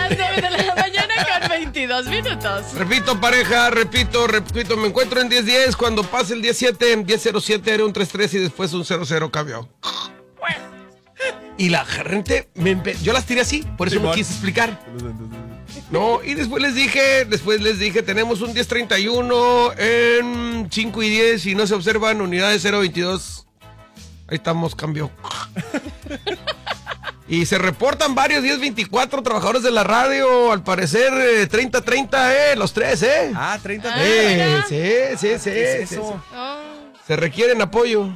las 9 de la mañana con 22 minutos. Repito, pareja, repito, me encuentro en 10-10. Cuando pase el 17, 10-07 haré un 3-3 y después un 0-0 cambió. Y la gente, yo las tiré así, por eso no quise explicar. No, y después les dije, tenemos un 10-31 en 5 y 10 y no se observan unidades 0-22. Ahí estamos, cambio. Y se reportan varios 10-24 trabajadores de la radio, al parecer 30-30, los tres, Ah, 30-30. Sí. ¿Qué es eso? Se requieren apoyo.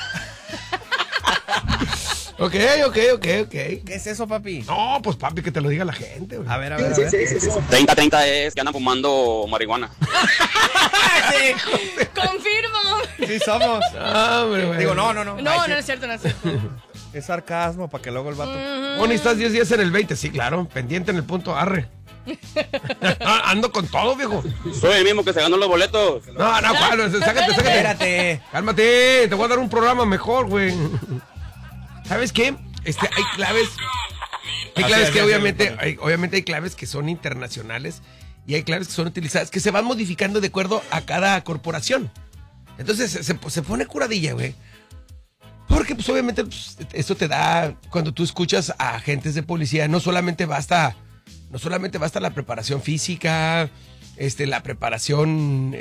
Ok. ¿Qué es eso, papi? No, pues papi, que te lo diga la gente, güey. A ver. 30-30 es que andan fumando marihuana. Sí. Confirmo. Sí somos. Hombre, güey. Digo, no. No es cierto. Es sarcasmo para que luego el vato... Moni, estás 10 en el 20, sí, claro. Pendiente en el punto, arre. Ando con todo, viejo. Soy el mismo que se ganó los boletos. No, claro, sácate. Espérate. Cálmate, te voy a dar un programa mejor, güey. ¿Sabes qué? Hay claves. Hay claves que obviamente hay claves que son internacionales y hay claves que son utilizadas, que se van modificando de acuerdo a cada corporación. Entonces se pone curadilla, güey. Porque pues obviamente esto te da, cuando tú escuchas a agentes de policía, no solamente basta la preparación física, la preparación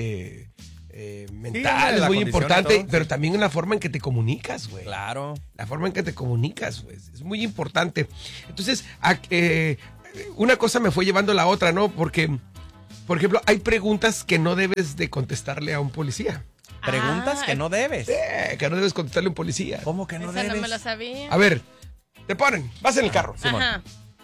mental, es muy importante, pero también la forma en que te comunicas, güey. Claro. La forma en que te comunicas, güey, es muy importante. Entonces, una cosa me fue llevando a la otra, ¿no? Porque, por ejemplo, hay preguntas que no debes de contestarle a un policía. Preguntas que no debes. Que no debes contestarle a un policía. ¿Cómo que no Esa debes? no me lo sabía. A ver, te ponen, vas en el carro. Simón. Ajá.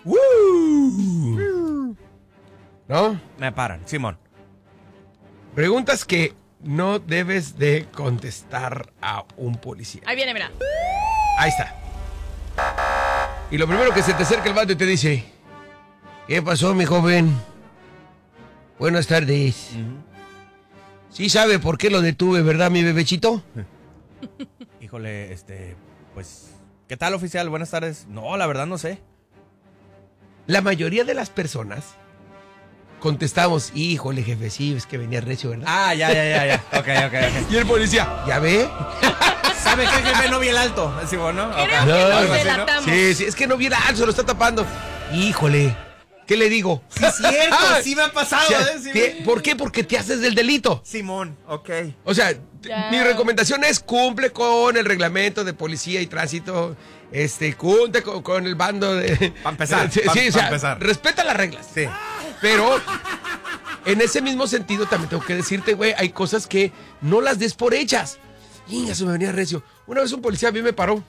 ¿No? Me paran, Simón. Preguntas que no debes de contestar a un policía. Ahí viene, mira. Ahí está. Y lo primero que se te acerca el vato y te dice: ¿qué pasó, mi joven? Buenas tardes. Sí sabe por qué lo detuve, ¿verdad, mi bebechito? Híjole, pues... ¿Qué tal, oficial? Buenas tardes. No, la verdad no sé. La mayoría de las personas contestamos: híjole, jefe, sí, es que venía recio, ¿verdad? Ah, ya. Ok. Y el policía: ¿ya ve? ¿Sabe qué, jefe? No vi el alto. ¿Sí, bueno? Creo Okay. que nos Algo así, ¿no? delatamos. Sí, es que no vi el alto, se lo está tapando. Híjole, ¿qué le digo? Sí, es cierto, sí me ha pasado, Sí, ¿Por qué? Porque te haces del delito. Simón, ok. O sea, Ya. mi recomendación es: cumple con el reglamento de policía y tránsito, cumple con el bando de... Pa' empezar, Sí, pa' o sea, empezar. respeta las reglas. Sí. Pero en ese mismo sentido también tengo que decirte, güey, hay cosas que no las des por hechas. Inga, se me venía recio. Una vez un policía a mí me paró.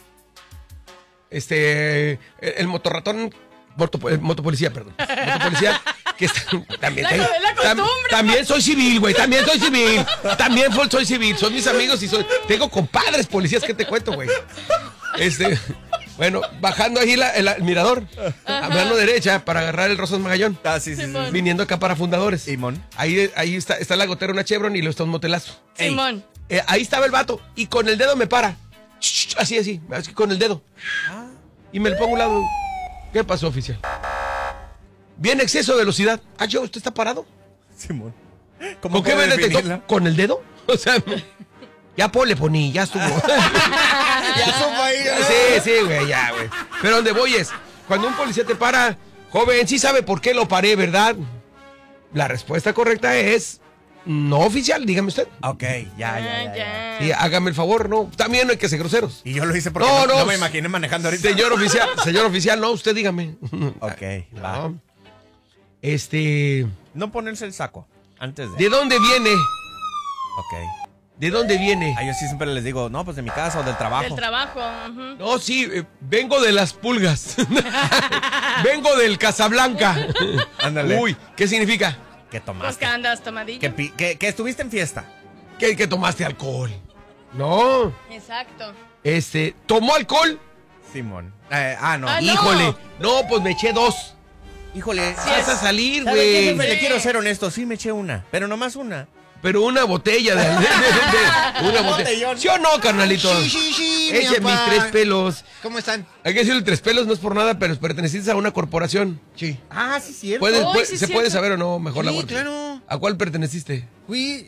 El motorratón... Motopolicía, perdón. Motopolicía, que también... La costumbre. También soy civil, güey, también soy civil. Soy civil, son mis amigos y tengo compadres policías, que te cuento, güey. Bueno, bajando ahí el mirador, a mano derecha, para agarrar el Rosas Magallón. Ah, sí. Viniendo acá para Fundadores. Simón. Ahí está la gotera, una Chevron, y luego está un motelazo. Simón. Ahí estaba el vato, y con el dedo me para. Así, con el dedo. Y me le pongo a un lado. ¿Qué pasó, oficial? Viene exceso de velocidad. ¿Usted está parado? Simón. ¿Con qué me detectó? ¿Con el dedo? O sea, ya le poní, ya estuvo. Ya supo ahí. Sí, güey, ya, güey. Pero donde voy es, cuando un policía te para: joven, sí sabe por qué lo paré, ¿verdad? La respuesta correcta es: no, oficial, dígame usted. Ok, ya. Sí, hágame el favor, no. También no hay que ser groseros. Y yo lo hice porque no me imaginé manejando ahorita. Señor oficial, no, usted dígame. Ok, va. No. No ponerse el saco antes de... ¿De dónde viene? Ok. ¿De dónde viene? Yo sí siempre les digo, no, pues de mi casa o del trabajo. Del trabajo. No, sí, vengo de las pulgas. Vengo del Casablanca. Ándale. Uy, ¿qué significa? ¿Qué Pues tomaste? que andas tomadillo. Que estuviste en fiesta. Que tomaste alcohol. No. Exacto. ¿Tomó alcohol? Simón. No. No. Híjole. No, pues me eché 2. Híjole. Vas a salir, ¿Sabe qué, güey. jefe? Le quiero ser honesto. Sí me eché una, pero nomás una. pero una botella de una botella. ¿Sí o no, carnalito? Sí, Eche mi mis papá. 3 pelos. ¿Cómo están? Hay que decirle 3 pelos, no es por nada, pero perteneces a una corporación. Sí. Ah, sí, cierto. Sí, ¿Se puede saber o no? Mejor la Sí, guardo. claro. ¿A cuál perteneciste? Fui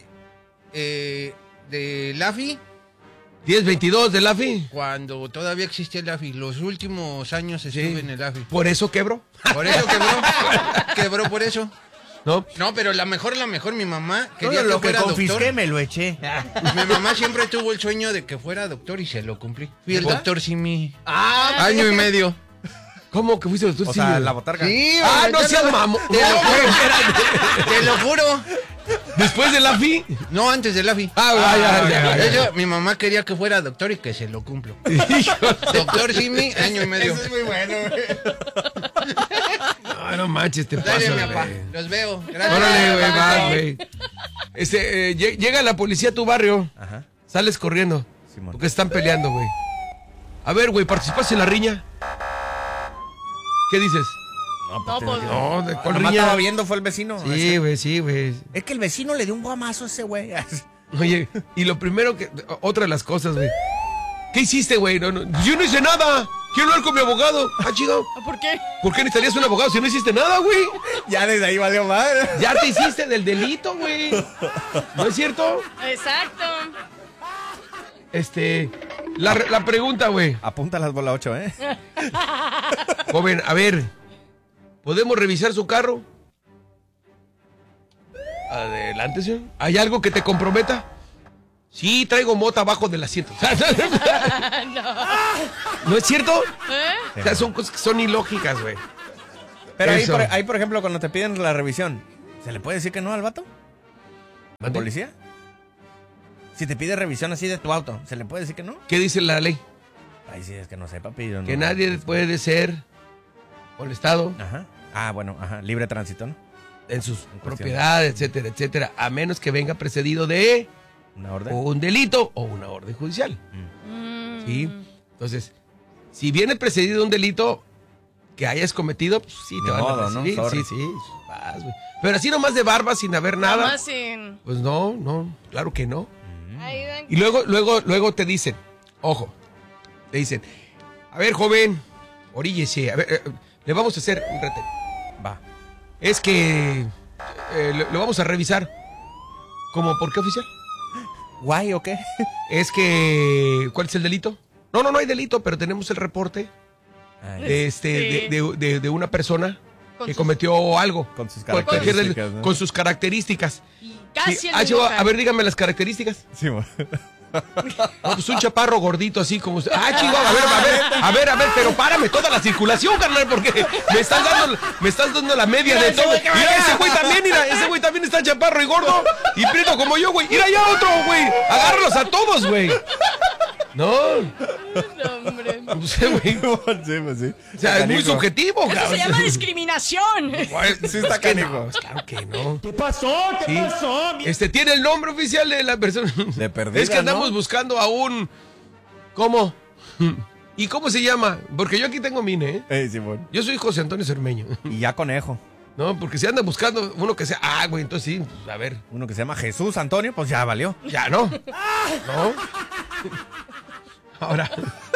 de LAFI 1022 de LAFI. cuando todavía existía el LAFI. Los últimos años estuve en el LAFI. ¿Por eso quebró? Por eso quebró. Quebró por eso. ¿No? No, pero la mejor, mi mamá quería Todo lo que que fuera confisqué doctor. me lo eché. Mi mamá siempre tuvo el sueño de que fuera doctor y se lo cumplí. Fui el ¿Verdad? doctor Simi. Ah, Año y medio. ¿Cómo que fuiste doctor? o Sí, sea, güey. la botarga. Sí, Ah, o sea, no yo seas mamón. Te lo juro. Después de LAFI. No, antes del AFI. Ya. Eso, mi mamá quería que fuera doctor y que se lo cumplo. Doctor Simi, año y medio. Eso es muy bueno, güey. No manches, te Dale, mi pasas, papá. güey. Los veo. Gracias. Órale, güey, Papá. vas, güey. Llega la policía a tu barrio. Ajá. Sales corriendo. Simón. Porque están peleando, güey. A ver, güey, ¿participaste en la riña? ¿Qué dices? No, pues. No, ¿de cuál Nomás riña? estaba viendo, fue el vecino. Sí, güey, sí, güey. Es que el vecino le dio un guamazo a ese güey. Oye, y lo primero que... Otra de las cosas, güey. ¿Qué hiciste, güey? No, yo no hice nada. Quiero hablar con mi abogado. Ah, chido. ¿Por qué? ¿Por qué necesitarías un abogado si no hiciste nada, güey? Ya desde ahí valió madre. Ya te hiciste del delito, güey. ¿No es cierto? Exacto. La pregunta, güey. Apunta las bolas 8, ¿eh? Joven, a ver. ¿Podemos revisar su carro? Adelante, señor. ¿Hay algo que te comprometa? Sí, traigo mota abajo del asiento. ¿No es cierto? ¿Eh? O sea, son cosas que son ilógicas, güey. Pero Eso. ahí, por ejemplo, cuando te piden la revisión, ¿se le puede decir que no al vato? ¿Al ¿Mande? policía? Si te pide revisión así de tu auto, ¿se le puede decir que no? ¿Qué dice la ley? Ay, sí, es que no sé, papi. Yo no- Que nadie puede ser molestado Ajá. Ah, bueno, ajá. Libre tránsito, ¿no? en sus cuestión. propiedades, etcétera, etcétera, a menos que venga precedido de Una orden. un delito o una orden judicial. ¿Sí? Entonces, si viene precedido de un delito que hayas cometido, pues sí, te Ni van modo, a ¿no? recibir. Sorry. Sí, vas, güey. Pero así nomás de barba, sin haber nada, Nada más sin. pues no, claro que no. Ahí dan- Y luego te dicen, ojo, te dicen, a ver, joven, oríllese, a ver, le vamos a hacer un retén. Va. Es que lo vamos a revisar. ¿Cómo? ¿Por qué, oficial? ¿Guay o qué? Es que, ¿cuál es el delito? No hay delito, pero tenemos el reporte Ay, de una persona Con que sus- cometió algo. Con sus Cualquier características, ¿no? con sus características. Y casi Sí, el mismo a ver, dígame las características. sí, mo- No, pues un chaparro gordito así como usted. Ah, Chihuahua, a ver, pero párame toda la circulación, carnal, porque me estás dando la media de todo. Mira, ese güey también está chaparro y gordo y prieto como yo, güey. Mira ya otro, güey. Agárralos a todos, güey. No, No, hombre. no sé, güey. sí, pues sí. O sea, es muy subjetivo, Eso cabrón. se llama discriminación. Güey, Sí está es que canijo. no, claro que no. ¿Qué pasó? ¿Qué Sí. pasó? Tiene el nombre oficial de la persona. De perdida, Es que andamos ¿no? buscando a un... ¿Cómo? ¿Y cómo se llama? Porque yo aquí tengo mi INE, ¿eh? Simón. Yo soy José Antonio Cermeño. Y ya conejo. No, porque si anda buscando uno que sea... Ah, güey, entonces sí, pues, a ver. Uno que se llama Jesús Antonio, pues ya valió. Ya, ¿no? ¿No? Ahora...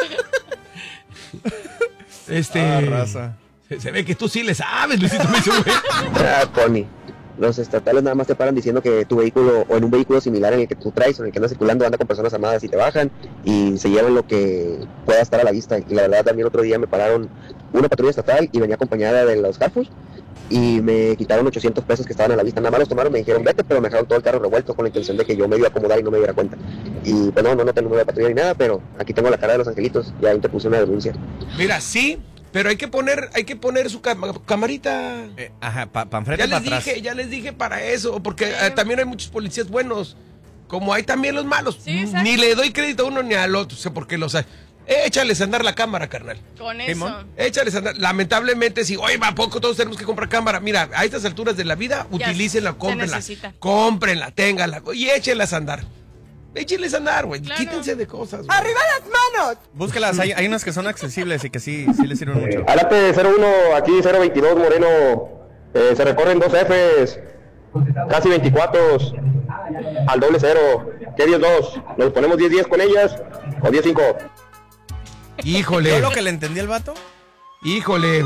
Raza. Se ve que tú sí le sabes, Luisito. Me dice, güey. Ah, Connie, los estatales nada más te paran diciendo que tu vehículo o en un vehículo similar en el que tú traes o en el que andas circulando anda con personas armadas y te bajan y se llevan lo que pueda estar a la vista. Y la verdad también otro día me pararon una patrulla estatal y venía acompañada de los Carrefour y me quitaron 800 pesos que estaban a la vista. Nada más los tomaron, me dijeron vete, pero me dejaron todo el carro revuelto con la intención de que yo me iba a acomodar y no me diera cuenta. Y pues no tengo número de patrulla ni nada, pero aquí tengo la cara de los angelitos, ya interpuse una denuncia. Mira, sí, pero hay que poner su camarita. Ajá, panfleto para atrás. Ya les dije para eso, porque también hay muchos policías buenos, como hay también los malos. Sí, exacto. Ni le doy crédito a uno ni al otro, sé por qué los hay. Échales a andar la cámara, carnal. Con eso. Échales a andar. Lamentablemente, si, oye, ¿a poco todos tenemos que comprar cámara? Mira, a estas alturas de la vida, Ya utilícenla, se cómprenla. necesita. Cómprenla, ténganla y échenlas a andar. Échenles a andar, güey. Claro. Quítense de cosas. güey. Búsquelas, hay unas que son accesibles y que sí les sirven mucho. Álate 01, aquí 022 Moreno, se recorren 2 Fs, casi 24. al 00. ¿Qué 10-2? ¿Nos ponemos 10-10 con ellas o 10-5? Híjole. Yo lo que le entendí al vato. Híjole,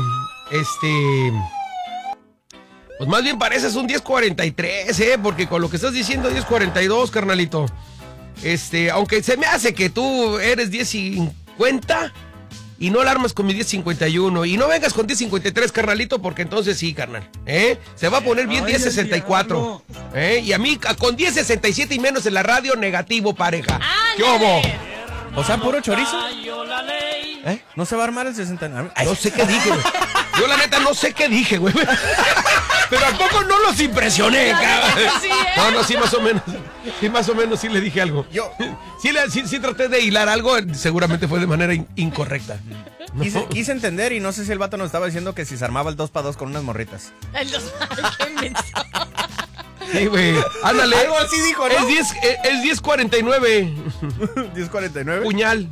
pues más bien pareces un 10-43, porque con lo que estás diciendo 10-42, carnalito. Aunque se me hace que tú eres 10-50 y no alarmas con mi 10-51 y no vengas con 10-53, carnalito, porque entonces sí, carnal, se va a poner bien 10-64, y a mí con 10-67 y menos en la radio, negativo, pareja. ¿Qué hubo? O sea, puro chorizo. ¿No se va a armar el 69? No sé qué dije, güey. Yo la neta no sé qué dije, güey. Pero ¿a poco no los impresioné, cabrón? Sí, No, sí, más o menos. Sí, más o menos sí le dije algo. Yo Sí traté de hilar algo, seguramente fue de manera incorrecta. quise entender y no sé si el vato nos estaba diciendo que si se armaba el 2x2 con unas morritas. El dos- qué menso. Sí, güey. Ándale. Algo así dijo, ¿no? Es 10-49. 10:49. Puñal.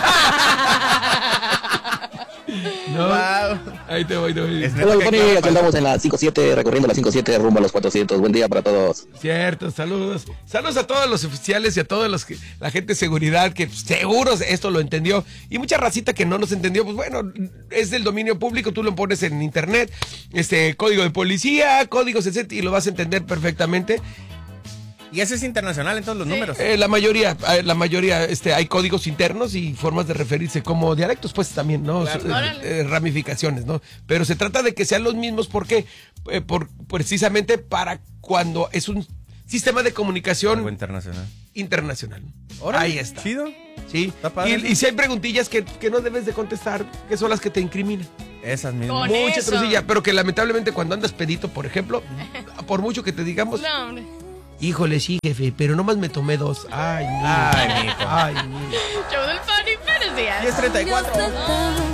No. Wow. Ahí te voy. Es neta Hola, que Tony, claro, aquí andamos en la 57, recorriendo la 57 rumbo a los 400. Buen día para todos. Cierto, saludos. Saludos a todos los oficiales y a todos la gente de seguridad que seguros esto lo entendió. Y mucha racita que no nos entendió, pues bueno, es del dominio público, tú lo pones en internet, código de policía, códigos, etc. y lo vas a entender perfectamente. Y ese es internacional en todos los números. La mayoría, hay códigos internos y formas de referirse como dialectos, pues también, ¿no? Órale. Ramificaciones, ¿no? Pero se trata de que sean los mismos porque precisamente para cuando es un sistema de comunicación Algo internacional. internacional. Órale, Ahí está. Chido. Sí. Está padre. Y si hay preguntillas que no debes de contestar, que son las que te incriminan. Esas mismas. Con Mucha eso. trocilla, pero que lamentablemente cuando andas pedito, por ejemplo, por mucho que te digamos, No, hombre. híjole, sí, jefe, pero nomás me tomé 2. Ay, Ay, mijo. Ay, mijo. Show del Funny, buenos días. 10:34.